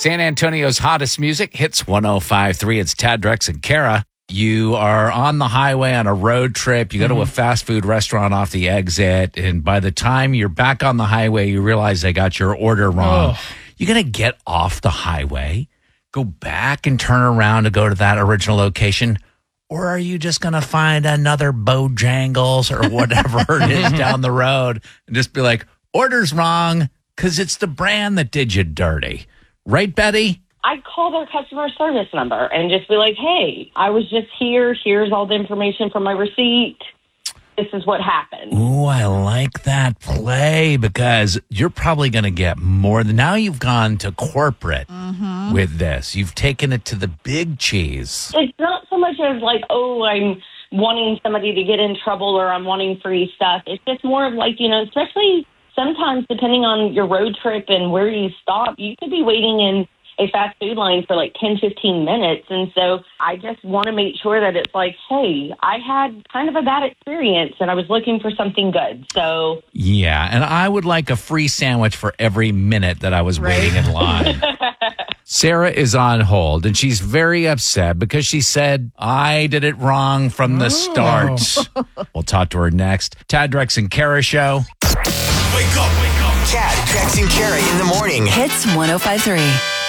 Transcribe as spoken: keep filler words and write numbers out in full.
San Antonio's hottest music, Hits one oh five point three. It's Tad, Drex, and Kara. You are on the highway on a road trip. You go mm-hmm. to a fast food restaurant off the exit, and by the time you're back on the highway, you realize they got your order wrong. Oh. You're going to get off the highway, go back and turn around to go to that original location, or are you just going to find another Bojangles or whatever it is down the road and just be like, order's wrong because it's the brand that did you dirty. Right, Betty? I'd call their customer service number and just be like, hey, I was just here. Here's all the information from my receipt. This is what happened. Ooh, I like that play because you're probably going to get more. Than, now you've gone to corporate mm-hmm. with this. You've taken it to the big cheese. It's not so much as like, oh, I'm wanting somebody to get in trouble or I'm wanting free stuff. It's just more of like, you know, especially sometimes depending on your road trip and where you stop, you could be waiting in a fast food line for like ten, fifteen minutes. And so I just want to make sure that it's like, hey, I had kind of a bad experience and I was looking for something good. So yeah, and I would like a free sandwich for every minute that I was right. waiting in line. Sarah is on hold and she's very upset because she said, I did it wrong from the start. Oh. We'll talk to her next. Tad, Drex, and Kara Show. Wake up, wake up. Tad, Drex, and Kara in the morning. Hits one oh five point three.